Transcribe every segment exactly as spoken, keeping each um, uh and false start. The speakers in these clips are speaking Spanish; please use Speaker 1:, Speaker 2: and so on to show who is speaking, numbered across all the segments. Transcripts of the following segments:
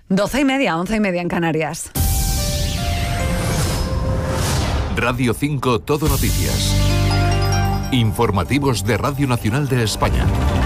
Speaker 1: Doce y media, once y media en Canarias.
Speaker 2: Radio cinco Todo Noticias. Informativos de Radio Nacional de España.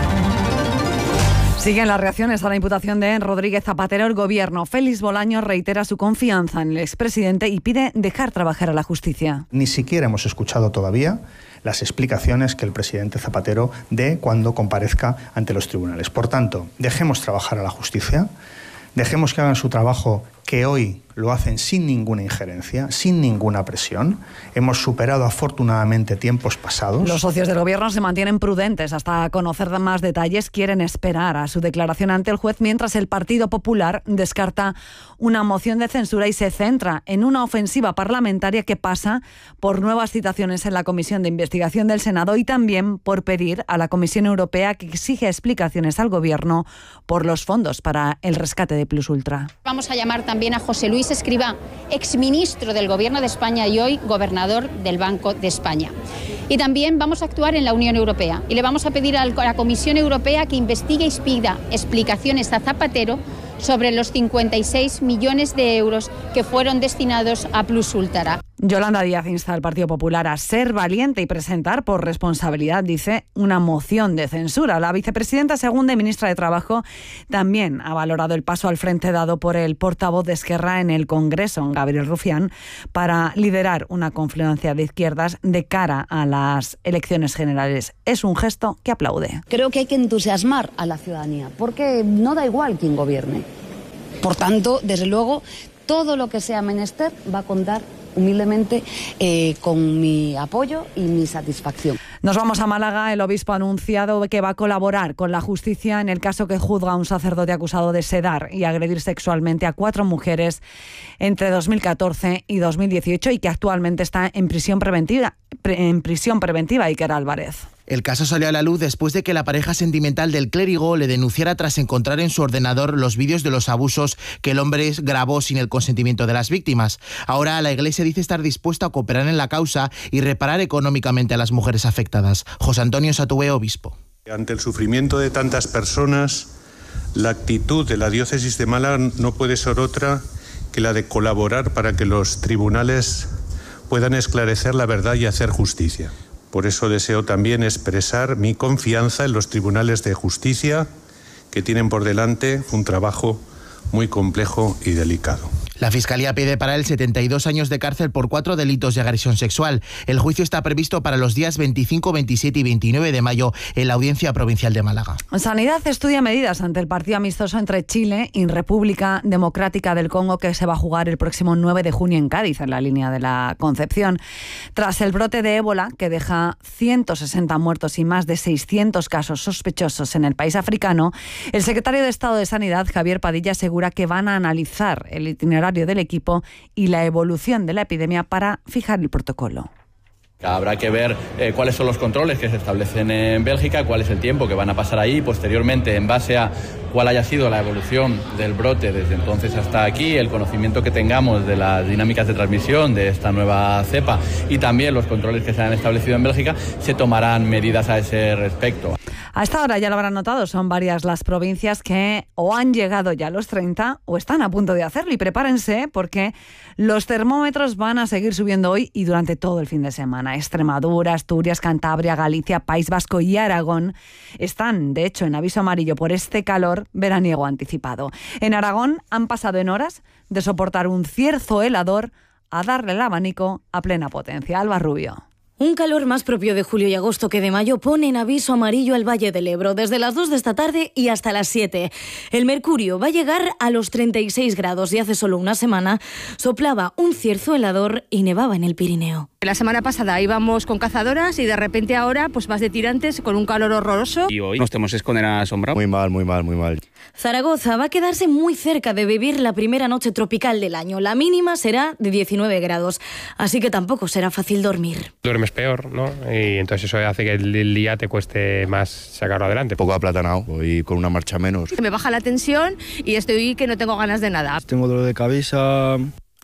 Speaker 1: Siguen las reacciones a la imputación de Rodríguez Zapatero. El gobierno, Félix Bolaños, reitera su confianza en el expresidente y pide dejar trabajar a la justicia.
Speaker 3: Ni siquiera hemos escuchado todavía las explicaciones que el presidente Zapatero dé cuando comparezca ante los tribunales. Por tanto, dejemos trabajar a la justicia, dejemos que hagan su trabajo, que hoy lo hacen sin ninguna injerencia, sin ninguna presión. Hemos superado afortunadamente tiempos pasados.
Speaker 1: Los socios del gobierno se mantienen prudentes hasta conocer más detalles. Quieren esperar a su declaración ante el juez, mientras el Partido Popular descarta una moción de censura y se centra en una ofensiva parlamentaria que pasa por nuevas citaciones en la Comisión de Investigación del Senado y también por pedir a la Comisión Europea que exige explicaciones al gobierno por los fondos para el rescate de Plus Ultra.
Speaker 4: Vamos a llamar también a José Luis Escrivá, exministro del Gobierno de España y hoy gobernador del Banco de España. Y también vamos a actuar en la Unión Europea y le vamos a pedir a la Comisión Europea que investigue y pida explicaciones a Zapatero sobre los cincuenta y seis millones de euros que fueron destinados a Plus Ultra.
Speaker 1: Yolanda Díaz insta al Partido Popular a ser valiente y presentar por responsabilidad, dice, una moción de censura. La vicepresidenta segunda y ministra de Trabajo también ha valorado el paso al frente dado por el portavoz de Esquerra en el Congreso, Gabriel Rufián, para liderar una confluencia de izquierdas de cara a las elecciones generales. Es un gesto que aplaude.
Speaker 5: Creo que hay que entusiasmar a la ciudadanía, porque no da igual quién gobierne. Por tanto, desde luego, todo lo que sea menester va a contar humildemente eh, con mi apoyo y mi satisfacción.
Speaker 1: Nos vamos a Málaga. El obispo ha anunciado que va a colaborar con la justicia en el caso que juzga a un sacerdote acusado de sedar y agredir sexualmente a cuatro mujeres entre dos mil catorce y dos mil dieciocho y que actualmente está en prisión preventiva, pre, en prisión preventiva, Iker Álvarez.
Speaker 6: El caso salió a la luz después de que la pareja sentimental del clérigo le denunciara tras encontrar en su ordenador los vídeos de los abusos que el hombre grabó sin el consentimiento de las víctimas. Ahora la Iglesia dice estar dispuesta a cooperar en la causa y reparar económicamente a las mujeres afectadas. José Antonio Satúe, obispo.
Speaker 7: Ante el sufrimiento de tantas personas, la actitud de la diócesis de Málaga no puede ser otra que la de colaborar para que los tribunales puedan esclarecer la verdad y hacer justicia. Por eso deseo también expresar mi confianza en los tribunales de justicia, que tienen por delante un trabajo muy complejo y delicado.
Speaker 6: La Fiscalía pide para él setenta y dos años de cárcel por cuatro delitos de agresión sexual. El juicio está previsto para los días veinticinco, veintisiete y veintinueve de mayo en la Audiencia Provincial de Málaga.
Speaker 1: Sanidad estudia medidas ante el partido amistoso entre Chile y República Democrática del Congo, que se va a jugar el próximo nueve de junio en Cádiz, en la línea de la Concepción. Tras el brote de ébola, que deja ciento sesenta muertos y más de seiscientos casos sospechosos en el país africano, el secretario de Estado de Sanidad, Javier Padilla, asegura que van a analizar el itinerario del equipo y la evolución de la epidemia para fijar el protocolo.
Speaker 8: Habrá que ver eh, cuáles son los controles que se establecen en Bélgica, cuál es el tiempo que van a pasar ahí, posteriormente en base a cuál haya sido la evolución del brote desde entonces hasta aquí, el conocimiento que tengamos de las dinámicas de transmisión de esta nueva cepa y también los controles que se han establecido en Bélgica, se tomarán medidas a ese respecto.
Speaker 1: A esta hora, ya lo habrán notado, son varias las provincias que o han llegado ya a los treinta o están a punto de hacerlo. Y prepárense porque los termómetros van a seguir subiendo hoy y durante todo el fin de semana. Extremadura, Asturias, Cantabria, Galicia, País Vasco y Aragón están, de hecho, en aviso amarillo por este calor veraniego anticipado. En Aragón han pasado en horas de soportar un cierzo helador a darle el abanico a plena potencia. Alba Rubio.
Speaker 9: Un calor más propio de julio y agosto que de mayo pone en aviso amarillo al Valle del Ebro desde las dos de esta tarde y hasta las siete. El mercurio va a llegar a los treinta y seis grados y hace solo una semana soplaba un cierzo helador y nevaba en el Pirineo.
Speaker 10: La semana pasada íbamos con cazadoras y de repente ahora pues vas de tirantes con un calor horroroso.
Speaker 11: Y hoy nos tenemos que esconder a la sombra.
Speaker 12: Muy mal, muy mal, muy mal.
Speaker 9: Zaragoza va a quedarse muy cerca de vivir la primera noche tropical del año. La mínima será de diecinueve grados, así que tampoco será fácil dormir.
Speaker 13: Duermes peor, ¿no? Y entonces eso hace que el día te cueste más sacarlo adelante.
Speaker 12: Un poco aplatanado, voy con una marcha menos.
Speaker 10: Me baja la tensión y estoy que no tengo ganas de nada.
Speaker 14: Tengo dolor de cabeza.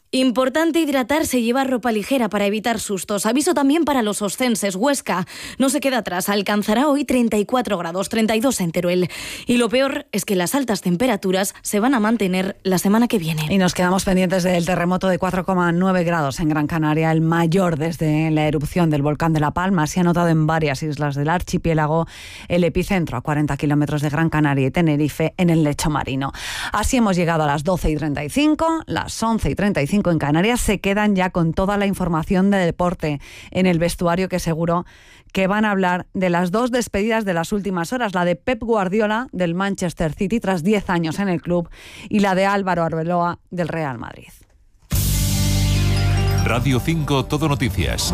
Speaker 9: Importante hidratarse y llevar ropa ligera para evitar sustos. Aviso también para los oscenses. Huesca no se queda atrás. Alcanzará hoy treinta y cuatro grados, treinta y dos en Teruel. Y lo peor es que las altas temperaturas se van a mantener la semana que viene.
Speaker 1: Y nos quedamos pendientes del terremoto de cuatro coma nueve grados en Gran Canaria, el mayor desde la erupción del volcán de La Palma. Se ha notado en varias islas del archipiélago. El epicentro a cuarenta kilómetros de Gran Canaria y Tenerife, en el lecho marino. Así hemos llegado a las doce y treinta y cinco, las once y treinta y cinco en Canarias. Se quedan ya con toda la información de deporte en el vestuario, que seguro que van a hablar de las dos despedidas de las últimas horas, la de Pep Guardiola del Manchester City tras diez años en el club y la de Álvaro Arbeloa del Real Madrid.
Speaker 2: Radio cinco Todo Noticias.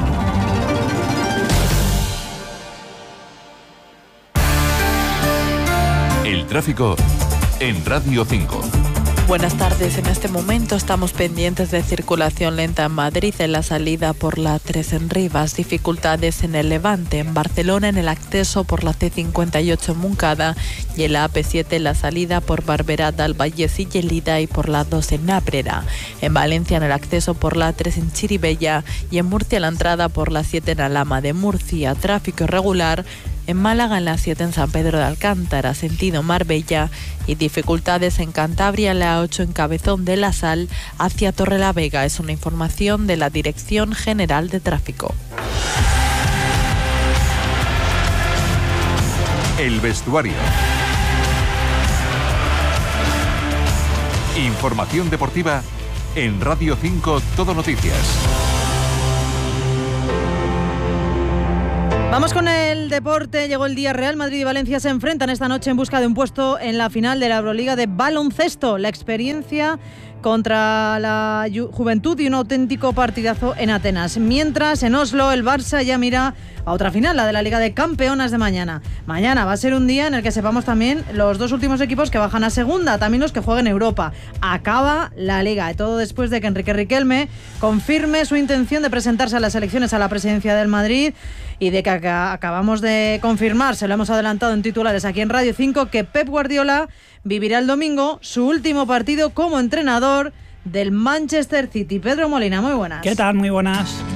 Speaker 2: El tráfico en Radio cinco.
Speaker 14: Buenas tardes. En este momento estamos pendientes de circulación lenta en Madrid en la salida por la tres en Rivas, dificultades en el Levante, en Barcelona en el acceso por la ce cincuenta y ocho en Moncada y en la a pe siete en la salida por Barberá del Vallès y Gelida y por la dos en Ábrera. En Valencia en el acceso por la tres en Chirivella y en Murcia la entrada por la siete en Alhama de Murcia. Tráfico irregular en Málaga en la siete en San Pedro de Alcántara, sentido Marbella, y dificultades en Cantabria en la ocho en Cabezón de la Sal hacia Torrelavega. Es una información de la Dirección General de Tráfico.
Speaker 2: El vestuario. Información deportiva en Radio cinco Todo Noticias.
Speaker 15: Vamos con el deporte. Llegó el día. Real Madrid y Valencia se enfrentan esta noche en busca de un puesto en la final de la Euroliga de baloncesto. La experiencia contra la Juventud y un auténtico partidazo en Atenas. Mientras, en Oslo, el Barça ya mira a otra final, la de la Liga de Campeonas de mañana. Mañana va a ser un día en el que sepamos también los dos últimos equipos que bajan a segunda, también los que jueguen Europa. Acaba la Liga, y todo después de que Enrique Riquelme confirme su intención de presentarse a las elecciones a la presidencia del Madrid, y de que acabamos de confirmar, se lo hemos adelantado en titulares aquí en Radio cinco, que Pep Guardiola vivirá el domingo su último partido como entrenador del Manchester City. Pedro Molina, muy buenas.
Speaker 16: ¿Qué tal? Muy buenas.